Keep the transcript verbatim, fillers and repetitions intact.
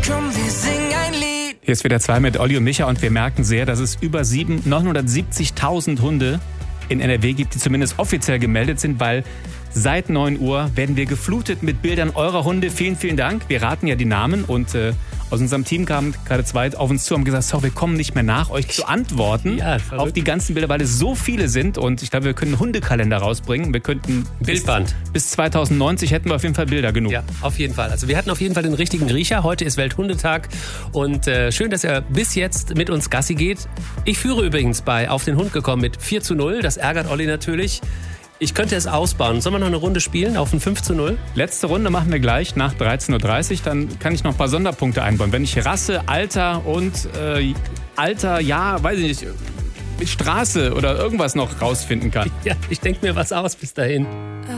Komm, wir singen ein Lied. Hier ist wieder zwei mit Olli und Micha und wir merken sehr, dass es über neunhundertsiebzigtausend Hunde in N R W gibt, die zumindest offiziell gemeldet sind, weil seit neun Uhr werden wir geflutet mit Bildern eurer Hunde. Vielen, vielen Dank. Wir raten ja die Namen und äh, aus unserem Team kamen gerade zwei auf uns zu und haben gesagt, so, wir kommen nicht mehr nach, euch zu antworten Ja, auf die ganzen Bilder, weil es so viele sind. Und ich glaube, wir können einen Hundekalender rausbringen. Wir könnten Bildband. Bis, bis zweitausendneunzig hätten wir auf jeden Fall Bilder genug. Ja, auf jeden Fall. Also wir hatten auf jeden Fall den richtigen Riecher. Heute ist Welthundetag und äh, schön, dass er bis jetzt mit uns Gassi geht. Ich führe übrigens bei Auf den Hund gekommen mit vier zu null. Das ärgert Olli natürlich. Ich könnte es ausbauen. Sollen wir noch eine Runde spielen auf ein fünf zu null? Letzte Runde machen wir gleich nach dreizehn Uhr dreißig. Dann kann ich noch ein paar Sonderpunkte einbauen. Wenn ich Rasse, Alter und äh, Alter, ja, weiß ich nicht, Straße oder irgendwas noch rausfinden kann. Ja, ich denke mir was aus bis dahin.